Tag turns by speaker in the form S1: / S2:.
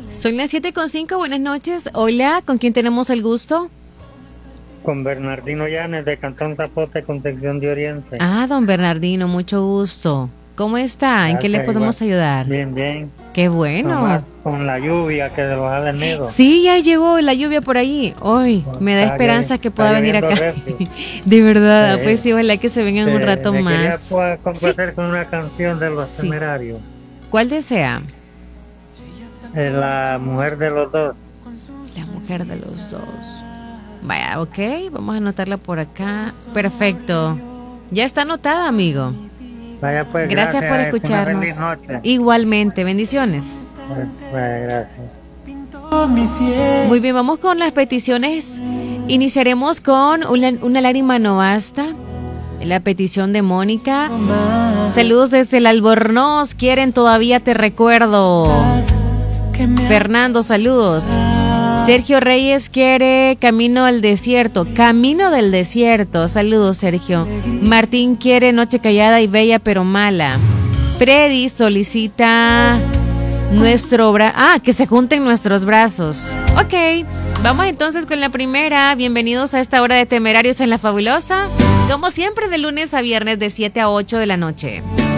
S1: Son las 7:05, buenas noches. Hola, ¿con quién tenemos el gusto?
S2: Con Bernardino Llanes, de Cantón Zapote, Concepción de Oriente.
S1: Ah, don Bernardino, mucho gusto. ¿Cómo está? ¿En qué le podemos ayudar?
S2: Bien, bien.
S1: Qué bueno.
S2: Nomás con la lluvia que de los ha venido.
S1: Sí, ya llegó la lluvia por allí. Hoy me da esperanza que pueda venir acá. De verdad, pues sí, ojalá que se vengan un rato más.
S2: Quería complacer con una canción de Los Temerarios.
S1: ¿Cuál desea?
S2: La mujer de los dos.
S1: La mujer de los dos. Vaya, ok, vamos a anotarla por acá. Perfecto. Ya está anotada, amigo.
S2: Vaya, pues,
S1: gracias por escucharnos.
S2: Una feliz noche.
S1: Igualmente, bendiciones.
S2: Gracias.
S1: Muy bien, vamos con las peticiones. Iniciaremos con una lágrima no basta. La petición de Mónica. Saludos desde el Albornoz. Quieren todavía te recuerdo. Fernando, saludos. Sergio Reyes quiere Camino al Desierto. Camino del Desierto. Saludos, Sergio. Martín quiere Noche Callada y Bella pero Mala. Freddy solicita que se junten nuestros brazos. Ok, vamos entonces con la primera. Bienvenidos a esta hora de Temerarios en La Fabulosa. Como siempre, de lunes a viernes de 7 a 8 de la noche.